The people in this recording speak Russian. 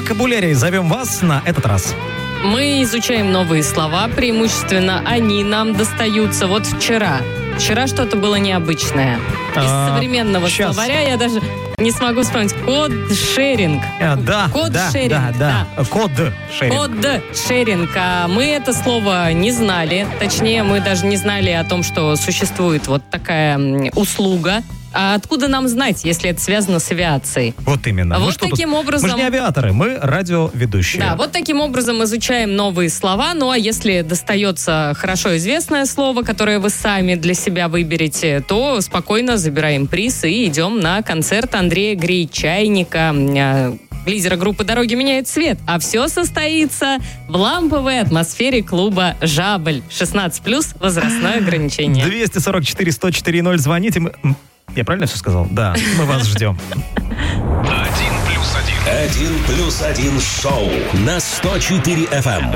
вокабулярии зовем вас на этот раз? Мы изучаем новые слова, преимущественно они нам достаются. Вот вчера что-то было необычное. Из современного словаря я даже не смогу вспомнить. Код-шеринг. Код-шеринг. Да. Код-шеринг. Код-шеринг. Мы это слово не знали. Точнее, мы даже не знали о том, что существует вот такая услуга. А откуда нам знать, если это связано с авиацией? Вот именно. Вот таким образом... Мы же не авиаторы, мы радиоведущие. Да, вот таким образом изучаем новые слова. Ну, а если достается хорошо известное слово, которое вы сами для себя выберете, то спокойно забираем приз и идем на концерт Андрея Гречайника, лидера группы «Дороги меняют цвет». А все состоится в ламповой атмосфере клуба «Жабль». 16+, возрастное ограничение. 244-104-0, звоните. Я правильно все сказал? Да, мы вас ждем. 1+1 шоу на 104 FM.